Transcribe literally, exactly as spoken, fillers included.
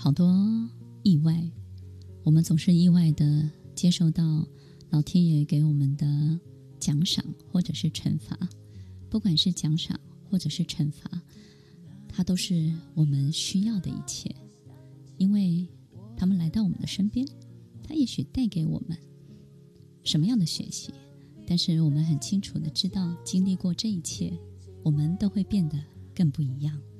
好多意外，我们总是意外的接受到老天爷给我们的奖赏或者是惩罚，不管是奖赏或者是惩罚，它都是我们需要的一切，因为他们来到我们的身边，它也许带给我们什么样的学习，但是我们很清楚的知道，经历过这一切，我们都会变得更不一样。